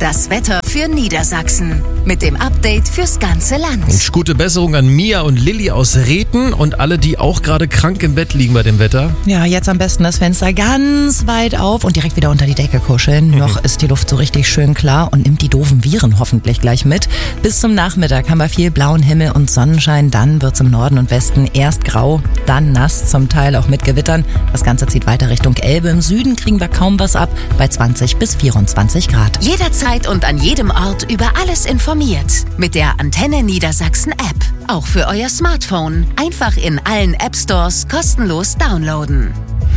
Das Wetter für Niedersachsen. Mit dem Update fürs ganze Land. Und gute Besserung an Mia und Lilly aus Rethen und alle, die auch gerade krank im Bett liegen bei dem Wetter. Ja, jetzt am besten das Fenster ganz weit auf und direkt wieder unter die Decke kuscheln. Noch ist die Luft so richtig schön klar und nimmt die doofen Viren hoffentlich gleich mit. Bis zum Nachmittag haben wir viel blauen Himmel und Sonnenschein. Dann wird's im Norden und Westen erst grau, dann nass, zum Teil auch mit Gewittern. Das Ganze zieht weiter Richtung Elbe. Im Süden kriegen wir kaum was ab, bei 20 bis 24 Grad. Jederzeit und an jedem Ort über alles informiert. Mit der Antenne Niedersachsen App. Auch für euer Smartphone. Einfach in allen App Stores kostenlos downloaden.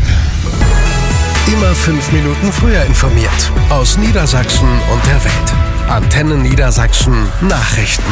Immer 5 Minuten früher informiert. Aus Niedersachsen und der Welt. Antenne Niedersachsen Nachrichten.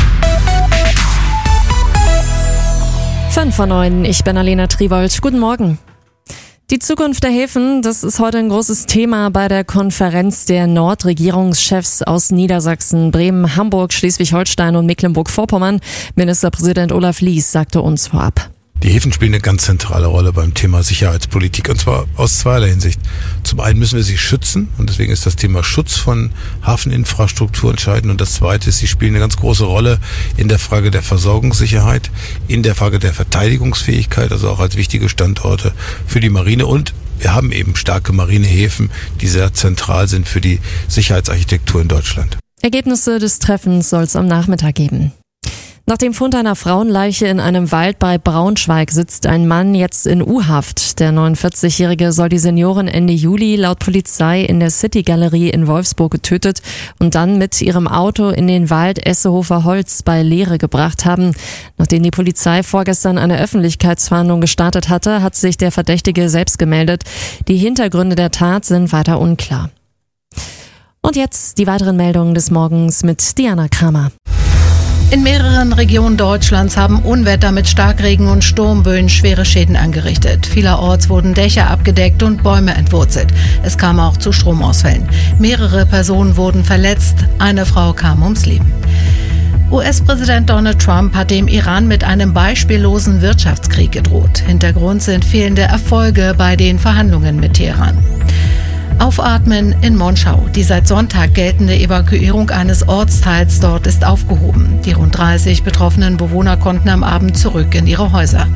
5:09, ich bin Alena Triwold. Guten Morgen. Die Zukunft der Häfen, das ist heute ein großes Thema bei der Konferenz der Nordregierungschefs aus Niedersachsen, Bremen, Hamburg, Schleswig-Holstein und Mecklenburg-Vorpommern. Ministerpräsident Olaf Lies sagte uns vorab. Die Häfen spielen eine ganz zentrale Rolle beim Thema Sicherheitspolitik, und zwar aus zweierlei Hinsicht. Zum einen müssen wir sie schützen, und deswegen ist das Thema Schutz von Hafeninfrastruktur entscheidend, und das zweite ist, sie spielen eine ganz große Rolle in der Frage der Versorgungssicherheit, in der Frage der Verteidigungsfähigkeit, also auch als wichtige Standorte für die Marine, und wir haben eben starke Marinehäfen, die sehr zentral sind für die Sicherheitsarchitektur in Deutschland. Ergebnisse des Treffens soll es am Nachmittag geben. Nach dem Fund einer Frauenleiche in einem Wald bei Braunschweig sitzt ein Mann jetzt in U-Haft. Der 49-Jährige soll die Seniorin Ende Juli laut Polizei in der City-Galerie in Wolfsburg getötet und dann mit ihrem Auto in den Wald Essehofer Holz bei Leere gebracht haben. Nachdem die Polizei vorgestern eine Öffentlichkeitsfahndung gestartet hatte, hat sich der Verdächtige selbst gemeldet. Die Hintergründe der Tat sind weiter unklar. Und jetzt die weiteren Meldungen des Morgens mit Diana Kramer. In mehreren Regionen Deutschlands haben Unwetter mit Starkregen und Sturmböen schwere Schäden angerichtet. Vielerorts wurden Dächer abgedeckt und Bäume entwurzelt. Es kam auch zu Stromausfällen. Mehrere Personen wurden verletzt, eine Frau kam ums Leben. US-Präsident Donald Trump hat dem Iran mit einem beispiellosen Wirtschaftskrieg gedroht. Hintergrund sind fehlende Erfolge bei den Verhandlungen mit Teheran. Aufatmen in Monschau. Die seit Sonntag geltende Evakuierung eines Ortsteils dort ist aufgehoben. Die rund 30 betroffenen Bewohner konnten am Abend zurück in ihre Häuser.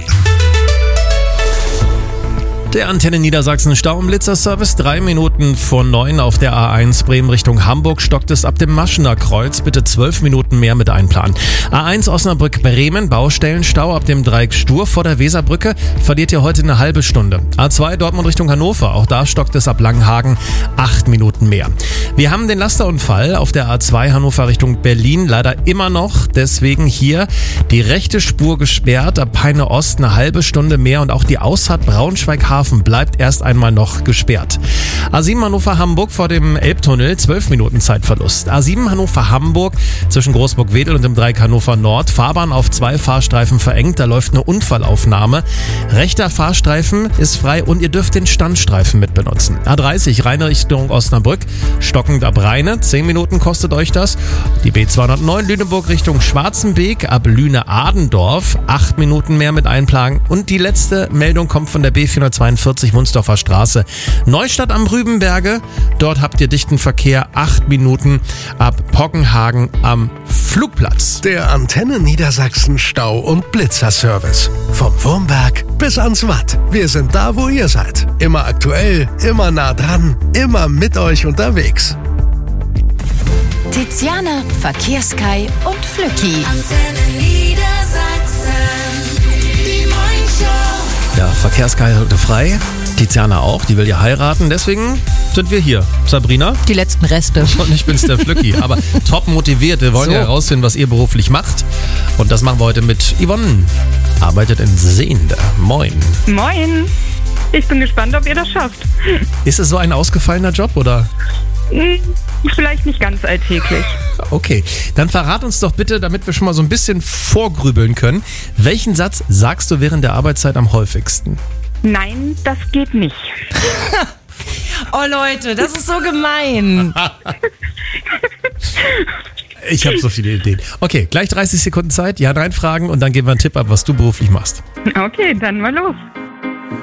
Der Antenne Niedersachsen Stau-und-Blitzer-Service, 3 Minuten vor 9 auf der A1 Bremen Richtung Hamburg stockt es ab dem Maschener Kreuz. Bitte 12 Minuten mehr mit einplanen. A1 Osnabrück-Bremen, Baustellenstau ab dem Dreieck Stur vor der Weserbrücke, verliert ihr heute eine halbe Stunde. A2 Dortmund Richtung Hannover, auch da stockt es ab Langenhagen 8 Minuten mehr. Wir haben den Lasterunfall auf der A2 Hannover Richtung Berlin leider immer noch, deswegen hier die rechte Spur gesperrt, ab Peine Ost eine halbe Stunde mehr und auch die Ausfahrt Braunschweig-Hafen bleibt erst einmal noch gesperrt. A7 Hannover-Hamburg vor dem Elbtunnel, 12 Minuten Zeitverlust. A7 Hannover-Hamburg zwischen Großburg-Wedel und dem Dreieck Hannover Nord. Fahrbahn auf 2 Fahrstreifen verengt, da läuft eine Unfallaufnahme. Rechter Fahrstreifen ist frei und ihr dürft den Standstreifen mit benutzen. A30 Rheine Richtung Osnabrück, stockend ab Rheine, 10 Minuten kostet euch das. Die B209 Lüneburg Richtung Schwarzenbeek ab Lüne-Adendorf, 8 Minuten mehr mit einplanen. Und die letzte Meldung kommt von der B442 Wunsdorfer Straße. Neustadt am Rübenberge. Dort habt ihr dichten Verkehr, 8 Minuten ab Poggenhagen am Flugplatz. Der Antenne Niedersachsen Stau- und Blitzer-Service. Vom Wurmberg bis ans Watt. Wir sind da, wo ihr seid. Immer aktuell, immer nah dran, immer mit euch unterwegs. Tiziana, Verkehrskai und Flücki. Antenne Niedersachsen, die Morningshow. Ja, Verkehrskai heute frei. Tiziana auch, die will ja heiraten. Deswegen sind wir hier. Sabrina. Die letzten Reste. Und ich bin's, der Flücki. Aber top motiviert. Wir wollen ja herausfinden, was ihr beruflich macht. Und das machen wir heute mit Yvonne. Arbeitet in Sehnde. Moin. Moin. Ich bin gespannt, ob ihr das schafft. Ist es so ein ausgefallener Job, oder? Vielleicht nicht ganz alltäglich. Okay, dann verrat uns doch bitte, damit wir schon mal so ein bisschen vorgrübeln können. Welchen Satz sagst du während der Arbeitszeit am häufigsten? Nein, das geht nicht. Oh Leute, das ist so gemein. Ich habe so viele Ideen. Okay, gleich 30 Sekunden Zeit, ja, nein fragen und dann geben wir einen Tipp ab, was du beruflich machst. Okay, dann mal los.